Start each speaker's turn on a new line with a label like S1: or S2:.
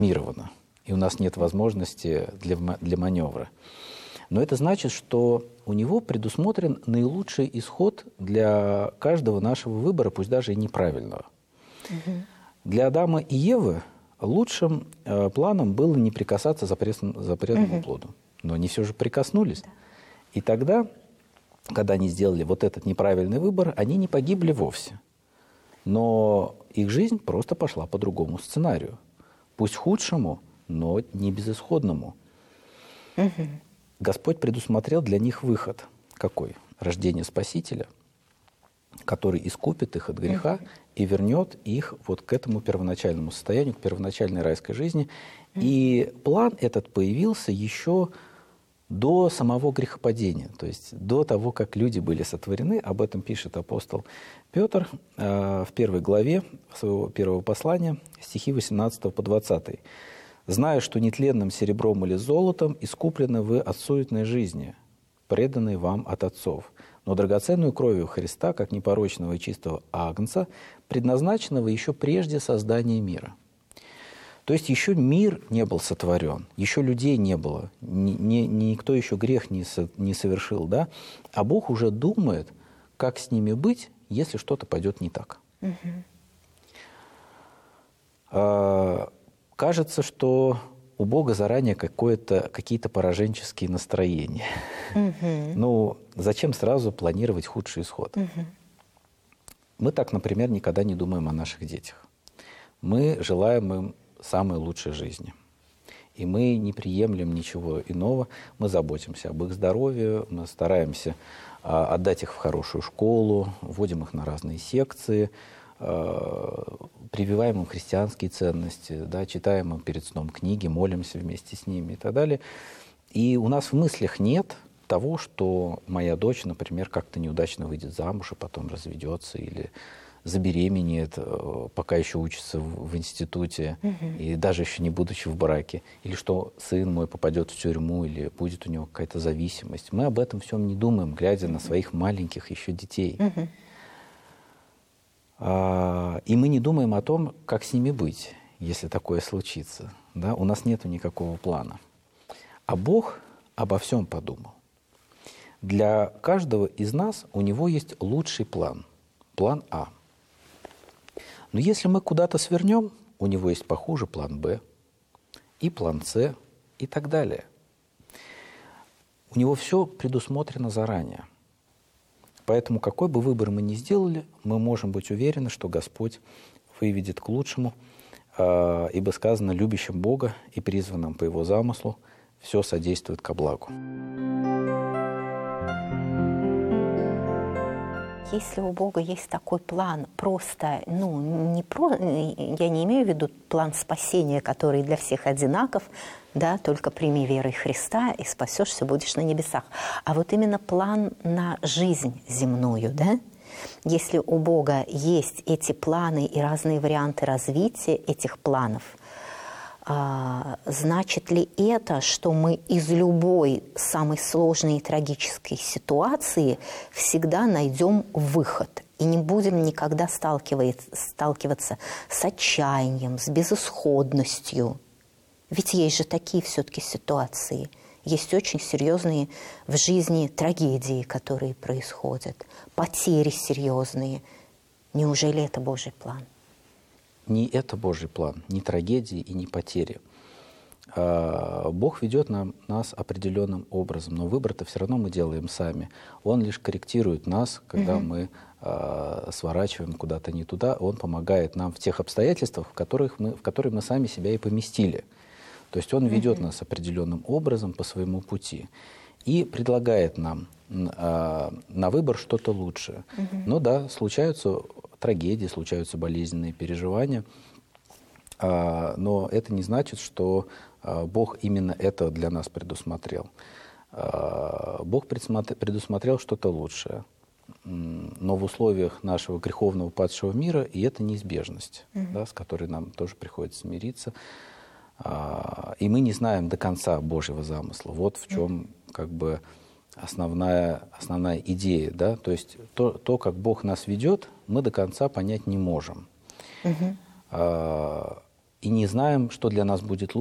S1: и у нас нет возможности для маневра. Но это значит, что у него предусмотрен наилучший исход для каждого нашего выбора, пусть даже и неправильного. Для Адама и Евы лучшим планом было не прикасаться к запретному плоду. Но они все же прикоснулись. И тогда, когда они сделали вот этот неправильный выбор, они не погибли вовсе. Но их жизнь просто пошла по другому сценарию. Пусть худшему, но не безысходному. Господь предусмотрел для них выход. Какой? Рождение Спасителя, который искупит их от греха и вернет их вот к этому первоначальному состоянию, к первоначальной райской жизни. И план этот появился еще до самого грехопадения, то есть до того, как люди были сотворены. Об этом пишет апостол Петр в 1 главе своего первого послания, стихи 18 по 20. «Зная, что нетленным серебром или золотом искуплены вы от суетной жизни, преданной вам от отцов, но драгоценную кровью Христа, как непорочного и чистого агнца, предназначенного еще прежде создания мира». То есть еще мир не был сотворен, еще людей не было, никто еще грех не совершил, да? А Бог уже думает, как с ними быть, если что-то пойдет не так. Кажется, что у Бога заранее какие-то пораженческие настроения. Ну, зачем сразу планировать худший исход? Мы так, например, никогда не думаем о наших детях. Мы желаем им самой лучшей жизни. И мы не приемлем ничего иного. Мы заботимся об их здоровье, мы стараемся отдать их в хорошую школу, вводим их на разные секции, прививаем им христианские ценности, да, читаем им перед сном книги, молимся вместе с ними и так далее. И у нас в мыслях нет того, что моя дочь, например, как-то неудачно выйдет замуж и потом разведется, или забеременеет, пока еще учится в институте, и даже еще не будучи в браке, или что сын мой попадет в тюрьму, или будет у него какая-то зависимость. Мы об этом всем не думаем, глядя на своих маленьких еще детей. И мы не думаем о том, как с ними быть, если такое случится. Да? У нас нет никакого плана. А Бог обо всем подумал. Для каждого из нас у него есть лучший план. План А. Но если мы куда-то свернем, у него есть похуже план Б, и план С, и так далее. У него все предусмотрено заранее. Поэтому какой бы выбор мы ни сделали, мы можем быть уверены, что Господь выведет к лучшему, ибо сказано: любящим Бога и призванным по Его замыслу все содействует ко благу.
S2: Если у Бога есть такой план, просто, я не имею в виду план спасения, который для всех одинаков, да, только прими верой Христа и спасешься, будешь на небесах. А вот именно план на жизнь земную, да? Если у Бога есть эти планы и разные варианты развития этих планов, значит ли это, что мы из любой самой сложной и трагической ситуации всегда найдем выход и не будем никогда сталкиваться с отчаянием, с безысходностью? Ведь есть же такие все-таки ситуации. Есть очень серьезные в жизни трагедии, которые происходят, потери серьезные. Неужели это Божий план?
S1: Не это Божий план, не трагедии и не потери. Бог ведет нас определенным образом, но выбор-то все равно мы делаем сами. Он лишь корректирует нас, когда мы сворачиваем куда-то не туда. Он помогает нам в тех обстоятельствах, в которые мы сами себя и поместили. То есть Он ведет нас определенным образом по своему пути и предлагает нам на выбор что-то лучшее. Но да, случаются трагедии, случаются болезненные переживания, но это не значит, что Бог именно это для нас предусмотрел. Бог предусмотрел что-то лучшее, но в условиях нашего греховного падшего мира, и это неизбежность, да, с которой нам тоже приходится смириться. И мы не знаем до конца Божьего замысла. Вот в чем как бы основная идея, да, то есть то, как Бог нас ведет, мы до конца понять не можем. и не знаем, что для нас будет лучше.